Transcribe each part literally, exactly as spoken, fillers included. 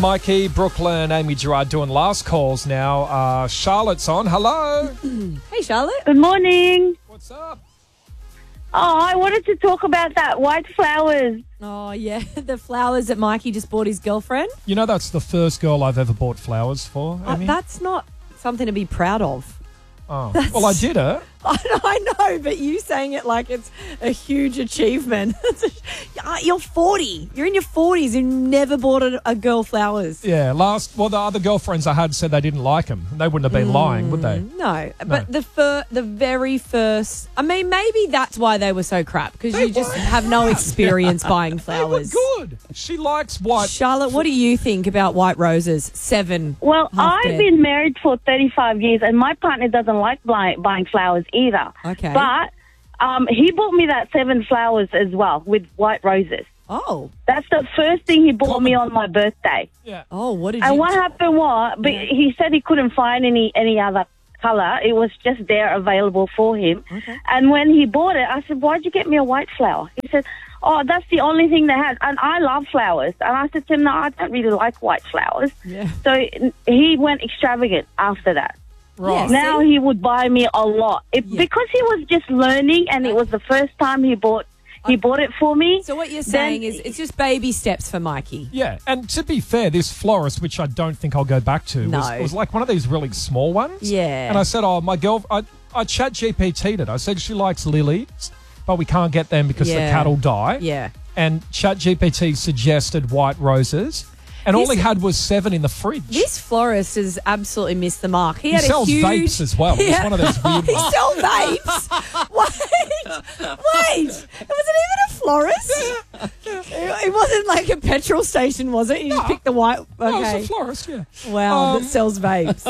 Mikey, Brooklyn, Amy Gerard doing last calls now. Uh, Charlotte's on. Hello. Hey, Charlotte. Good morning. What's up? Oh, I wanted to talk about that white flowers. Oh, yeah, the flowers that Mikey just bought his girlfriend. You know that's the first girl I've ever bought flowers for, Uh, Amy? that's not something to be proud of. oh. that's- Well, I did it. I know, but you saying it like it's a huge achievement. Uh, You're forty. You're in your forties and never bought a, a girl flowers. Yeah, last, well, the other girlfriends I had said they didn't like them. They wouldn't have been lying, would they? No, but the fir- the very first, I mean, maybe that's why they were so crap, because you just have no experience buying They were flowers. good. She likes white. Charlotte, what do you think about white roses? Seven. Well, half I've dead. been married for thirty-five years, and my partner doesn't like buy- buying flowers either. Okay. But um, he bought me that seven flowers as well with white roses. Oh. That's the first thing he bought me on my birthday. Yeah. Oh, what did And you what do? happened was, but Yeah. he said he couldn't find any, any other colour. It was just there available for him. Okay. And when he bought it, I said, why'd you get me a white flower? He said, oh, that's the only thing they had. And I love flowers. And I said to him, no, I don't really like white flowers. Yeah. So he went extravagant after that. Right. Yeah. Now See? he would buy me a lot. It, Yeah. Because he was just learning, and it was the first time he bought he bought it for me. So what you're Then- saying is it's just baby steps for Mikey. Yeah, and to be fair, this florist, which I don't think I'll go back to, was, No. was like one of these really small ones. Yeah. And I said, oh, my girl, I, I chat G P T'd it. I said she likes lilies, but we can't get them because Yeah. the cattle die. Yeah. And chat G P T suggested white roses, and all This- he had was seven in the fridge. This florist has absolutely missed the mark. He, He had sells a huge... vapes as well. He's Yeah. one of those weird He ones. sells vapes? Wait. Wait. Was it even a florist? It it wasn't like a petrol station, was it? You just picked the white... Okay. Oh, it's a florist, yeah. Wow, Um, that sells vapes.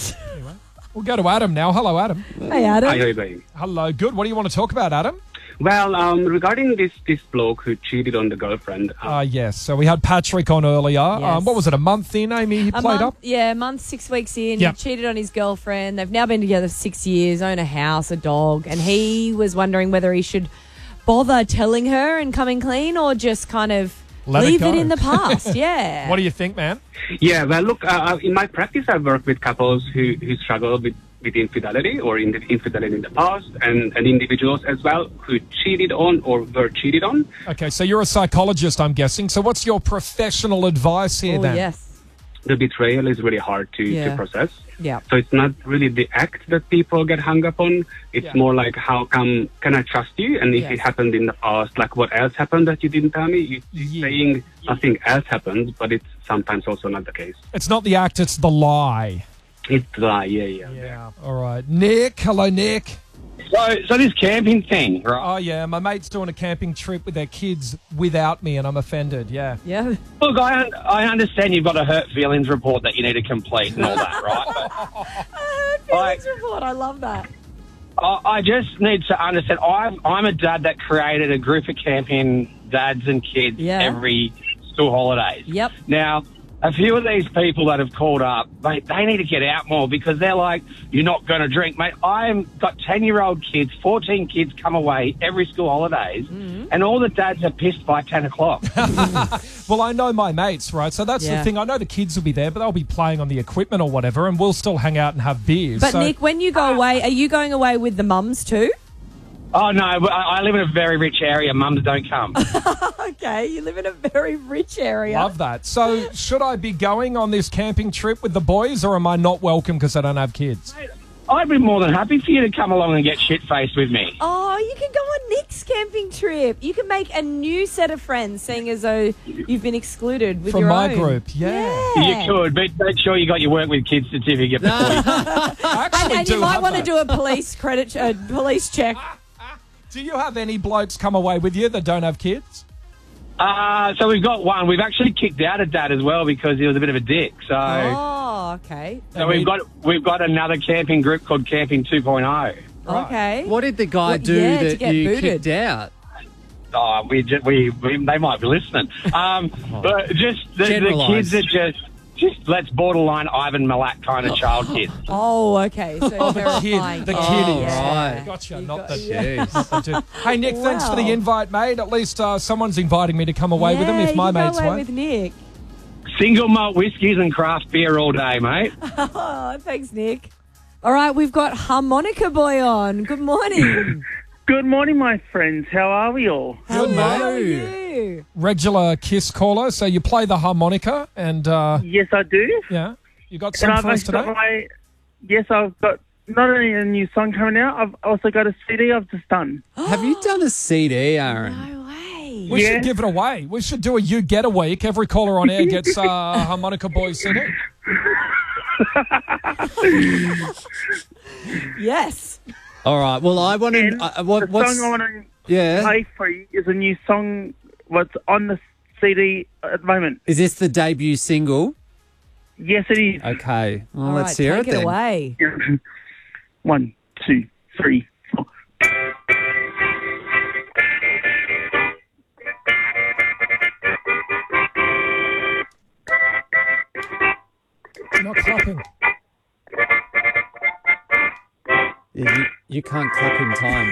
We'll go to Adam now. Hello, Adam. Hey, Adam. Hi, everybody. Hello, good. What do you want to talk about, Adam? Well, um, regarding this this bloke who cheated on the girlfriend, uh, Uh, yes. So we had Patrick on earlier. Um, Yes. what was it, a month in, Amy, he A played month, up? Yeah, a month, six weeks in. Yep. He cheated on his girlfriend. They've now been together six years, own a house, a dog, and he was wondering whether he should bother telling her and coming clean or just kind of Let it leave it, go. in the past. Yeah. What do you think, man? yeah. Well, look, uh, in my practice, I've worked with couples who, who struggle with, with infidelity or in the infidelity in the past, and, and individuals as well who cheated on or were cheated on. Okay, so you're a psychologist, I'm guessing. So what's your professional advice here Oh, then? yes. The betrayal is really hard to, Yeah. to process. Yeah. So it's not really the act that people get hung up on. It's Yeah. more like, how come, can I trust you? And if Yes. it happened in the past, like what else happened that you didn't tell me? You, you're Yeah. saying nothing else happened, but it's sometimes also not the case. It's not the act, it's the lie. It's uh, yeah, yeah. Yeah. All right. Nick. Hello, Nick. So, so this camping thing, right? Oh, yeah. My mate's doing a camping trip with their kids without me, and I'm offended. Yeah. Yeah. Look, I un- I understand you've got a hurt feelings report that you need to complete and all that, right? But Feelings report. I love that. I, I just need to understand. I'm I'm a dad that created a group of camping dads and kids Yeah. every school holidays. Yep. Now, a few of these people that have called up, mate, they need to get out more because they're like, you're not going to drink. Mate, I've got ten-year-old kids, fourteen kids come away every school holidays, Mm-hmm. and all the dads are pissed by ten o'clock. Well, I know my mates, right? So that's Yeah. the thing. I know the kids will be there, but they'll be playing on the equipment or whatever, and we'll still hang out and have beers. But so, Nick, when you go away, are you going away with the mums too? Oh, no, but I I live in a very rich area. Mums don't come. Okay, you live in a very rich area. love that. So should I be going on this camping trip with the boys, or am I not welcome because I don't have kids? I'd be more than happy for you to come along and get shit-faced with me. Oh, you can go on Nick's camping trip. You can make a new set of friends, seeing as though you've been excluded with From your my own. group, yeah. Yeah. You could, but make sure you got your work with kids certificate before you... I And, actually and do you might have want to that. do a police credit, a police check. Do you have any blokes come away with you that don't have kids? Uh, so we've got one. We've actually kicked out a dad as well because he was a bit of a dick. So, Oh, okay. so we've got we've got another camping group called Camping two point oh. Okay. What did the guy What- do yeah, to that get you booted. kicked out? Oh, we, ju- we we they might be listening. Um, but just the, the Generalise. kids are just just let's borderline Ivan Milat kind of child kids. Oh, okay. So Oh, the terrifying. kid, the Oh, kiddies. right. Gotcha, You not got- the yeah. Jeez. not the dude. Hey, Nick, thanks for the Wow. invite, mate. At least uh, someone's inviting me to come away with them Yeah, if my you go mates away won't. with Nick. Single malt whiskies and craft beer all day, mate. Oh, thanks, Nick. All right, we've got Harmonica Boy on. Good morning. Good morning, my friends. How are we all? How Good, are mate. you? Regular Kiss caller, so you play the harmonica and, uh, Yes, I do. yeah, you got And some I've for us actually got today? my, yes, I've got not only a new song coming out, I've also got a C D I've just done. Have you done a C D, Aaron? No way. We Yeah. should give it away. We should do a You Get a Week. Every caller on air gets uh, Harmonica Boy C D. Yes. All right. Well, I want to. And Uh, what, the what's song I want to yeah? play for you is a new song what's on the C D at the moment. Is this the debut single? Yes, it is. Okay. Well, All let's right, hear take it it then. away. One, two, three, four. You're not clapping. You, you can't clap in time.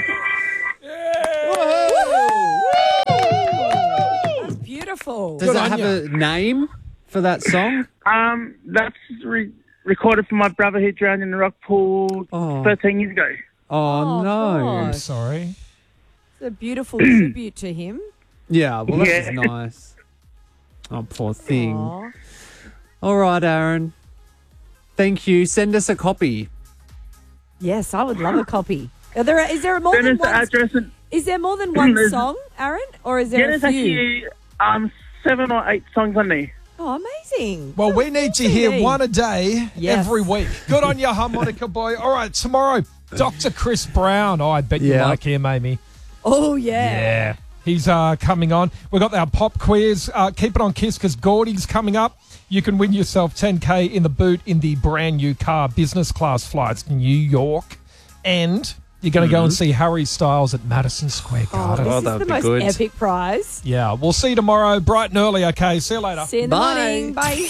That's beautiful. Does Good it on have ya. a name for that song? Um, that's re- recorded for my brother who drowned in the rock pool Oh. thirteen years ago. Oh, Oh, no. gosh. Sorry. It's a beautiful tribute to him. Yeah. Well, that Yeah. was nice. Oh, poor thing. Aw. All right, Aaron. Thank you. Send us a copy. Yes, I would love a copy. Are there, is there more Send than us the one? address and Is there more than one There's- song, Aaron, or is yeah, there a there's few? actually um seven or eight songs on there. Oh, amazing! Well, we need to hear C D. one a day Yes. every week. Good on you, Harmonica Boy. All right, tomorrow, Doctor Chris Brown. Oh, I bet you Yeah. like him, Amy. Oh yeah. Yeah. He's uh, coming on. We've got our pop quiz. Uh, keep it on Kiss because Gordy's coming up. You can win yourself ten K in the boot in the brand new car, business class flights to New York. And you're going to go and see Harry Styles at Madison Square Oh, Garden. this Oh, is that the would be most good. epic prize. Yeah, we'll see you tomorrow, bright and early. Okay, see you later. See you in the Bye. morning. Bye.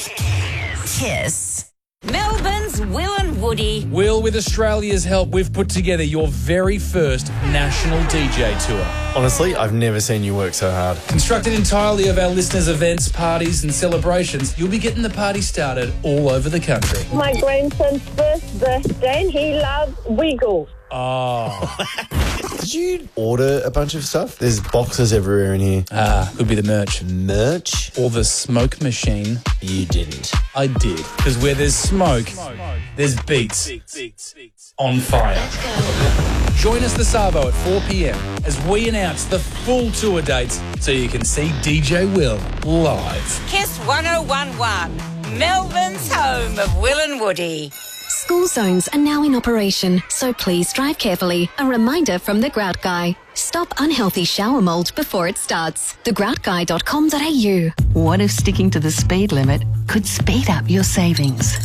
Kiss. Melbourne's Will and Woody. Will, with Australia's help, we've put together your very first national D J tour. Honestly, I've never seen you work so hard. Constructed entirely of our listeners' events, parties and celebrations, you'll be getting the party started all over the country. My grandson's first birthday and he loves Wiggles. Oh. Did you order a bunch of stuff? There's boxes everywhere in here. Ah, could be the merch. Merch? Or the smoke machine. You didn't. I did. Because where there's smoke, there's beats. On fire. Join us this Savo at four p.m. as we announce the full tour dates so you can see D J Will live. Kiss one oh one one. Melbourne's home of Will and Woody. School zones are now in operation, so please drive carefully. A reminder from The Grout Guy. Stop unhealthy shower mold before it starts. the grout guy dot com dot a u. What if sticking to the speed limit could speed up your savings?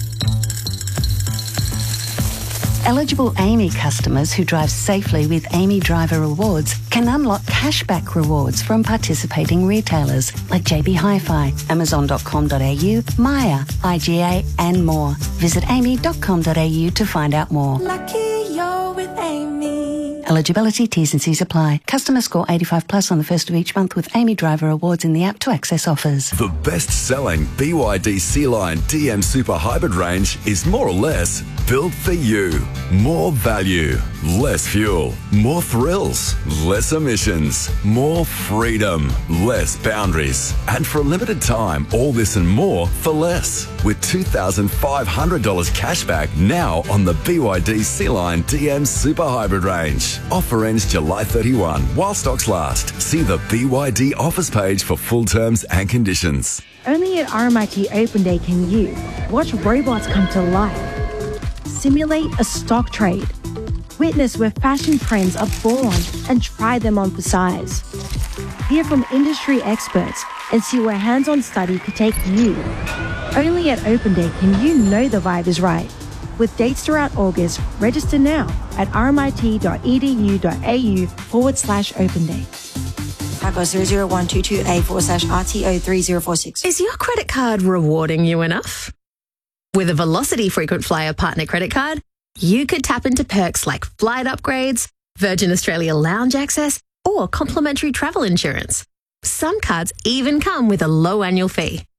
Eligible Amy customers who drive safely with Amy Driver Rewards can unlock cashback rewards from participating retailers like J B Hi-Fi, amazon dot com dot a u, Maya, I G A and more. Visit amy dot com dot a u to find out more. Lucky you're with Amy. Eligibility, T's and C's apply. Customer score eighty-five plus on the first of each month with Amy Driver Awards in the app to access offers. The best-selling B Y D C-Line D M Super Hybrid range is more or less built for you. More value, less fuel, more thrills, less emissions, more freedom, less boundaries. And for a limited time, all this and more for less. With two thousand five hundred dollars cash back now on the B Y D C-Line D M Super Hybrid range. Offer ends July thirty-first while stocks last. See the B Y D offers page for full terms and conditions. Only at R M I T Open Day can you watch robots come to life, simulate a stock trade, witness where fashion trends are born and try them on for size, hear from industry experts and see where hands-on study could take you. Only at Open Day can you know the vibe is right. With dates throughout August, register now at rmit.edu.au forward slash open day. Typo zero zero one two two A forward slash R T O three zero four six. Is your credit card rewarding you enough? With a Velocity Frequent Flyer partner credit card, you could tap into perks like flight upgrades, Virgin Australia lounge access, or complimentary travel insurance. Some cards even come with a low annual fee.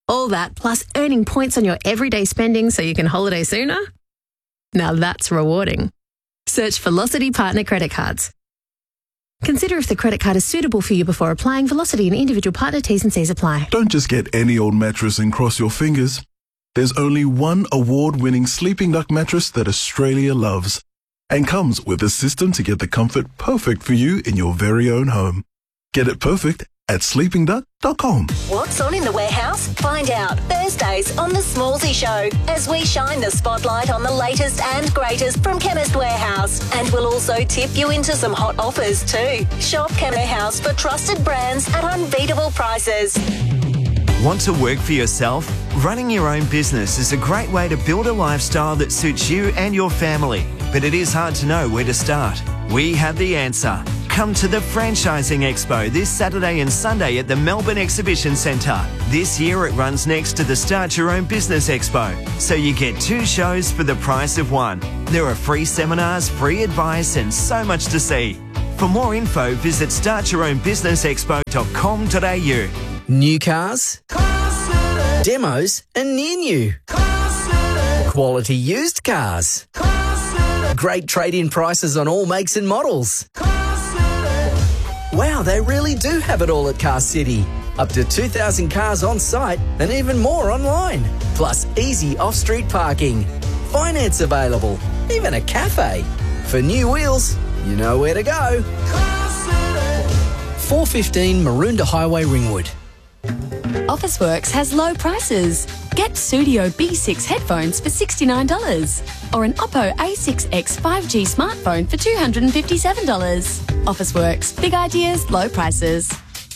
All that plus earning points on your everyday spending so you can holiday sooner? Now that's rewarding. Search Velocity Partner Credit Cards. Consider if the credit card is suitable for you before applying. Velocity and individual partner T's and C's apply. Don't just get any old mattress and cross your fingers. There's only one award-winning Sleeping Duck mattress that Australia loves and comes with a system to get the comfort perfect for you in your very own home. Get it perfect at sleeping duck dot com. What's on in the warehouse? Find out Thursdays on The Smallsy Show as we shine the spotlight on the latest and greatest from Chemist Warehouse. And we'll also tip you into some hot offers too. Shop Chemist Warehouse for trusted brands at unbeatable prices. Want to work for yourself? Running your own business is a great way to build a lifestyle that suits you and your family. But it is hard to know where to start. We have the answer. Come to the Franchising Expo this Saturday and Sunday at the Melbourne Exhibition Centre. This year it runs next to the Start Your Own Business Expo, so you get two shows for the price of one. There are free seminars, free advice and so much to see. For more info, visit start your own business expo dot com dot a u. New cars, demos and near new, quality used cars, great trade-in prices on all makes and models. Wow, they really do have it all at Car City. Up to two thousand cars on site and even more online. Plus easy off-street parking. Finance available. Even a cafe. For new wheels, you know where to go. four fifteen Maroondah Highway, Ringwood. Officeworks has low prices. Get Studio B six headphones for sixty-nine dollars or an Oppo A six X five G smartphone for two hundred fifty-seven dollars. Officeworks, big ideas, low prices.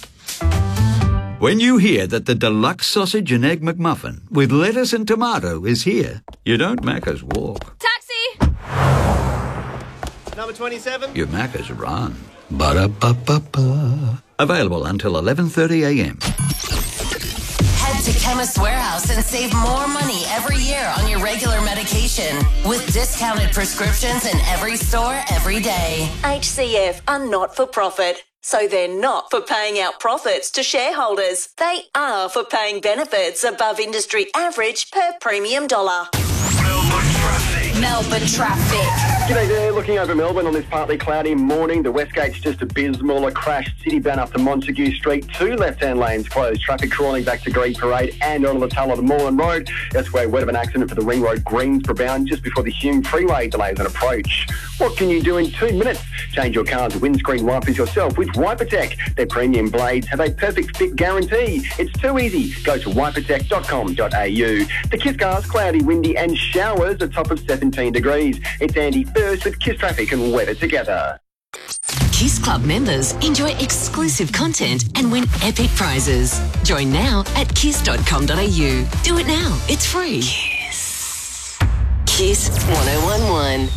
When you hear that the deluxe sausage and egg McMuffin with lettuce and tomato is here, you don't Macca's walk. Taxi! Number twenty-seven. You Macca's run. Ba-da-ba-ba-ba. Available until eleven thirty a m. Head to Chemist Warehouse and save more money every year on your regular medication with discounted prescriptions in every store every day. H C F are not for profit, so they're not for paying out profits to shareholders. They are for paying benefits above industry average per premium dollar. Melbourne traffic. G'day there, looking over Melbourne on this partly cloudy morning. The West Gate's just abysmal. A crash city-bound up to Montague Street. Two left-hand lanes closed. Traffic crawling back to Greek Parade and on the Tulla to Moreland Road. That's where wet of an accident for the Ring Road Greensboro bound just before the Hume Freeway delays an approach. What can you do in two minutes? Change your car's windscreen wipers yourself with WiperTech. Their premium blades have a perfect fit guarantee. It's too easy. Go to wiper tech dot com dot a u. The Kiss Cars, cloudy, windy and showers, a top of seventeen degrees. It's Andy First with Kiss Traffic and weather together. Kiss Club members enjoy exclusive content and win epic prizes. Join now at kiss dot com dot a u. Do it now. It's free. Kiss. Kiss one oh one one.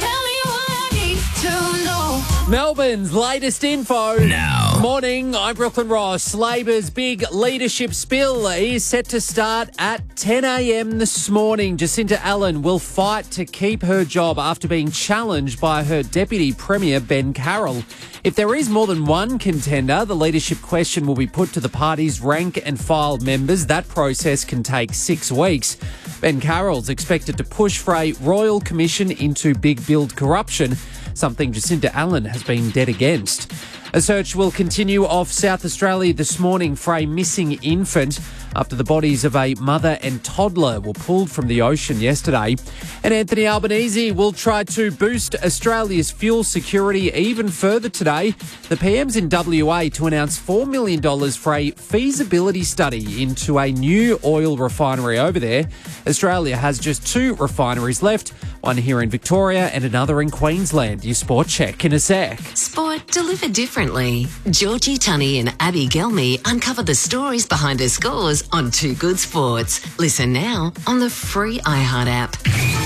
Melbourne's latest info. Now. Morning, I'm Brooklyn Ross. Labor's big leadership spill is set to start at ten a m this morning. Jacinta Allen will fight to keep her job after being challenged by her Deputy Premier, Ben Carroll. If there is more than one contender, the leadership question will be put to the party's rank and file members. That process can take six weeks. Ben Carroll's expected to push for a royal commission into big build corruption, something Jacinta Allen has been dead against. A search will continue off South Australia this morning for a missing infant after the bodies of a mother and toddler were pulled from the ocean yesterday. And Anthony Albanese will try to boost Australia's fuel security even further today. The P M's in W A to announce four million dollars for a feasibility study into a new oil refinery over there. Australia has just two refineries left, one here in Victoria and another in Queensland. Your sport check in a sec. Sport delivered differently. Georgie Tunney and Abby Gelmy uncover the stories behind their scores on Two Good Sports. Listen now on the free iHeart app.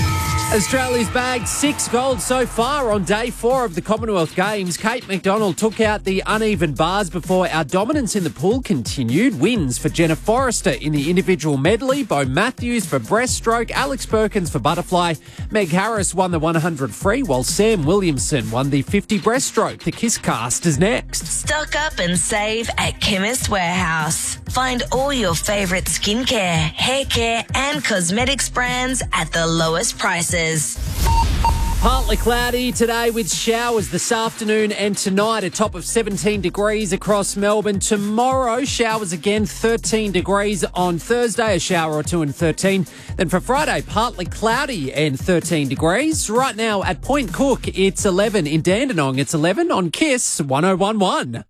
Australia's bagged six gold so far on day four of the Commonwealth Games. Kate McDonald took out the uneven bars before our dominance in the pool continued. Wins for Jenna Forrester in the individual medley, Bo Matthews for breaststroke, Alex Perkins for butterfly. Meg Harris won the one hundred free, while Sam Williamson won the fifty breaststroke. The Kiss Cast is next. Stock up and save at Chemist Warehouse. Find all your favourite skincare, hair care and cosmetics brands at the lowest prices. Partly cloudy today with showers this afternoon and tonight, a top of seventeen degrees across Melbourne. Tomorrow, showers again, thirteen degrees on Thursday, a shower or two and thirteen. Then for Friday, partly cloudy and thirteen degrees. Right now at Point Cook, it's eleven. In Dandenong, it's eleven on Kiss one oh one one.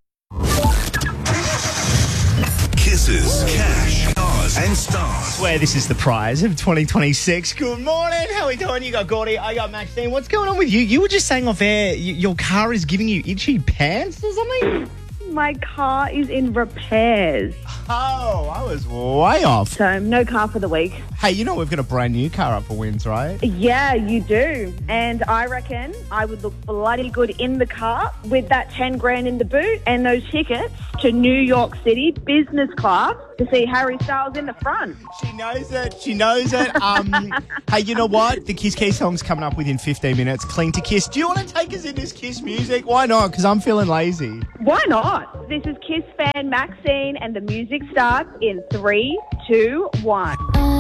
Kisses, cash, cars and stars. Swear this is the prize of twenty twenty-six. Good morning. How are we doing? You got Gordy, I got Maxine. What's going on with you? You were just saying off air y- your car is giving you itchy pants or something? My car is in repairs. Oh, I was way off. So, no car for the week. Hey, you know we've got a brand new car up for wins, right? Yeah, you do. And I reckon I would look bloody good in the car with that ten grand in the boot and those tickets to New York City business class to see Harry Styles in the front. She knows it. She knows it. Um, hey, you know what? The Kiss Key song's coming up within fifteen minutes. Clean to Kiss. Do you want to take us in this Kiss music? Why not? Because I'm feeling lazy. Why not? This is Kiss fan Maxine and the music starts in three, two, one.